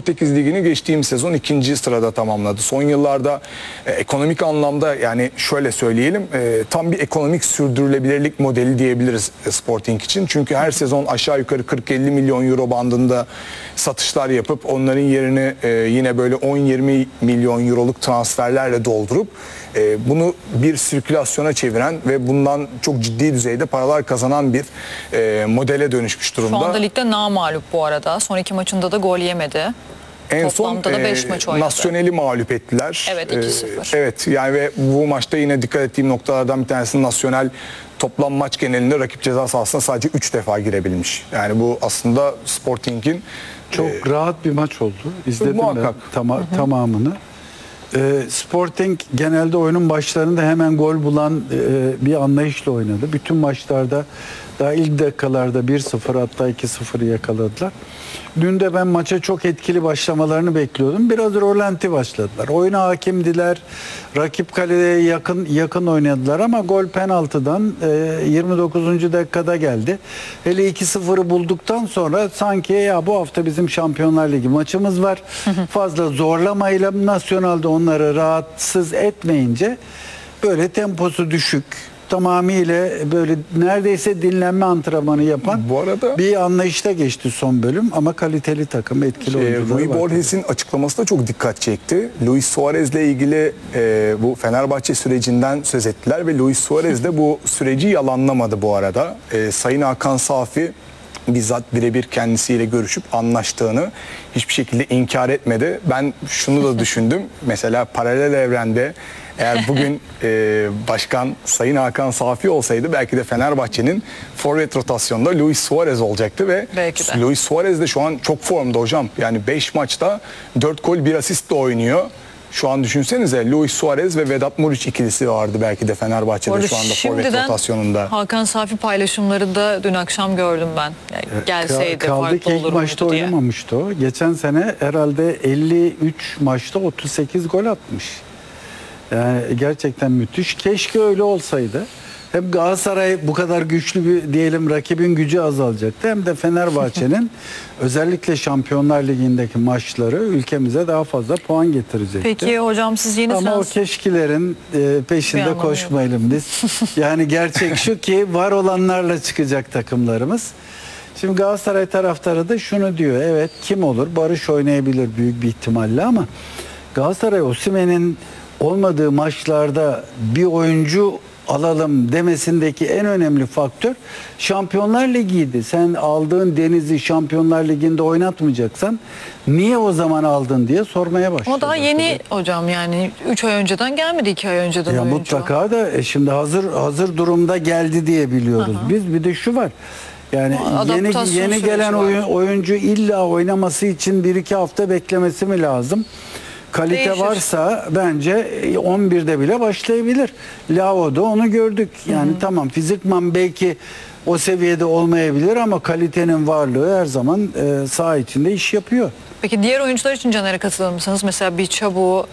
Portekiz Ligi'ni geçtiğimiz sezon 2. sırada tamamladı. Son yıllarda ekonomik anlamda, yani şöyle söyleyelim, tam bir ekonomik sürdürülebilirlik modeli diyebiliriz Sporting için. Çünkü her sezon aşağı yukarı 40-50 milyon euro bandında satışlar yapıp onların yerini yine böyle 10-20 milyon euroluk transferlerle doldurup bunu bir sirkülasyona çeviren ve bundan çok ciddi düzeyde paralar kazanan bir modele dönüşmüş durumda. Şu anda ligde namağlup bu arada. Son 2 maçında da gol yemedi. En Toplamda son da 5 maç oynadı. Nasyonel'i mağlup ettiler. Evet, 2-0. Evet, yani ve bu maçta yine dikkat ettiğim noktalardan bir tanesi Nasyonel toplam maç genelinde rakip ceza sahasına sadece 3 defa girebilmiş. Yani bu aslında Sporting'in çok rahat bir maç oldu. İzledim muhakkak ben tamamını. Sporting genelde oyunun başlarında hemen gol bulan bir anlayışla oynadı. Bütün maçlarda daha ilk dakikalarda 1-0 hatta 2-0'ı yakaladılar. Dün de ben maça çok etkili başlamalarını bekliyordum. Biraz rolanti başladılar. Oyuna hakimdiler. Rakip kaleye yakın oynadılar ama gol penaltıdan 29. dakikada geldi. Hele 2-0'ı bulduktan sonra sanki ya bu hafta bizim Şampiyonlar Ligi maçımız var. Fazla zorlamayla Nasyonal'de onları rahatsız etmeyince böyle temposu düşük, tamamıyla böyle neredeyse dinlenme antrenmanı yapan bu arada bir anlayışta geçti son bölüm ama kaliteli takım, etkili oyuncuları Rui var. Borges'in açıklaması da çok dikkat çekti. Luis Suarez'le ilgili bu Fenerbahçe sürecinden söz ettiler ve Luis Suarez de bu süreci yalanlamadı bu arada. Sayın Hakan Safi bizzat birebir kendisiyle görüşüp anlaştığını hiçbir şekilde inkar etmedi. Ben şunu da düşündüm. Mesela paralel evrende eğer bugün başkan Sayın Hakan Safi olsaydı belki de Fenerbahçe'nin forvet rotasyonunda Luis Suarez olacaktı ve Luis Suarez de şu an çok formda hocam. Yani 5 maçta 4 gol 1 asistle oynuyor. Şu an düşünsenize Luis Suarez ve Vedat Muriç ikilisi vardı belki de Fenerbahçe'de şu anda forvet rotasyonunda. Hakan Safi paylaşımlarında dün akşam gördüm ben. Yani gelseydi kaldı ki ilk maçta diye. oynamamıştı o. Geçen sene herhalde 53 maçta 38 gol atmış. Yani gerçekten müthiş. Keşke öyle olsaydı. Hem Galatasaray bu kadar güçlü bir diyelim rakibin gücü azalacaktı. Hem de Fenerbahçe'nin özellikle Şampiyonlar Ligi'ndeki maçları ülkemize daha fazla puan getirecekti. Peki hocam siz yeni ama o keşkilerin peşinde koşmayalım biz. Yani gerçek şu ki var olanlarla çıkacak takımlarımız. Şimdi Galatasaray taraftarı da şunu diyor. Evet kim olur? Barış oynayabilir büyük bir ihtimalle ama Galatasaray Osimhen'in olmadığı maçlarda bir oyuncu alalım demesindeki en önemli faktör Şampiyonlar Ligi'ydi. Sen aldığın Deniz'i Şampiyonlar Ligi'nde oynatmayacaksan niye o zaman aldın diye sormaya başladı. O daha yeni hocam, yani 3 ay önceden gelmedi, 2 ay önceden ya oyuncu. Mutlaka da şimdi hazır durumda geldi diye biliyoruz. Biz bir de şu var. Yani yeni gelen oyuncu illa oynaması için 1-2 hafta beklemesi mi lazım? Kalite değişir. Varsa bence 11'de bile başlayabilir. Lao'da onu gördük. Yani tamam fizikman belki o seviyede olmayabilir ama kalitenin varlığı her zaman saha içinde iş yapıyor. Peki diğer oyuncular için Caner'e katılır mısınız? Mesela bir Çabu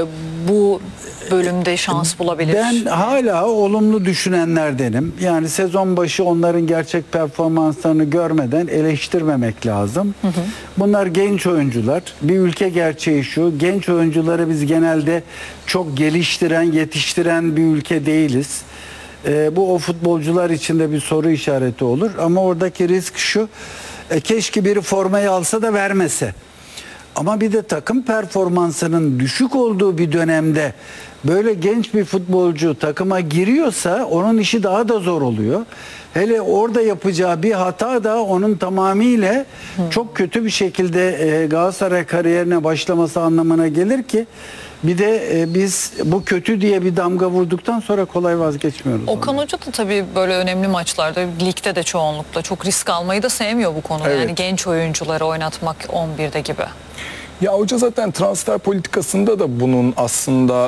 bu bölümde şans bulabilir. Ben hala olumlu düşünenlerdenim. Yani sezon başı onların gerçek performanslarını görmeden eleştirmemek lazım. Bunlar genç oyuncular. Bir ülke gerçeği şu. Genç oyuncuları biz genelde çok geliştiren, yetiştiren bir ülke değiliz. Bu o futbolcular için de bir soru işareti olur. Ama oradaki risk şu. Keşke biri formayı alsa da vermese. Ama bir de takım performansının düşük olduğu bir dönemde böyle genç bir futbolcu takıma giriyorsa onun işi daha da zor oluyor. Hele orada yapacağı bir hata da onun tamamıyla çok kötü bir şekilde Galatasaray kariyerine başlaması anlamına gelir ki bir de biz bu kötü diye bir damga vurduktan sonra kolay vazgeçmiyoruz. Okan Hoca da tabii böyle önemli maçlarda, ligde de çoğunlukla çok risk almayı da sevmiyor bu konuda. Evet. Yani genç oyuncuları oynatmak 11'de gibi. Ya hoca zaten transfer politikasında da bunun aslında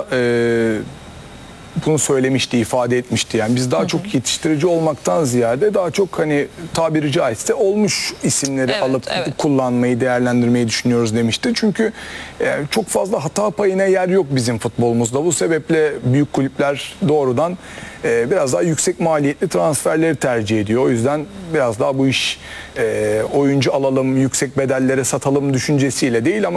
bunu söylemişti, ifade etmişti. Yani biz daha çok yetiştirici olmaktan ziyade daha çok hani tabiri caizse olmuş isimleri alıp kullanmayı, değerlendirmeyi düşünüyoruz demişti. Çünkü çok fazla hata payına yer yok bizim futbolumuzda. Bu sebeple büyük kulüpler doğrudan biraz daha yüksek maliyetli transferleri tercih ediyor. O yüzden biraz daha bu iş oyuncu alalım, yüksek bedellere satalım düşüncesiyle değil ama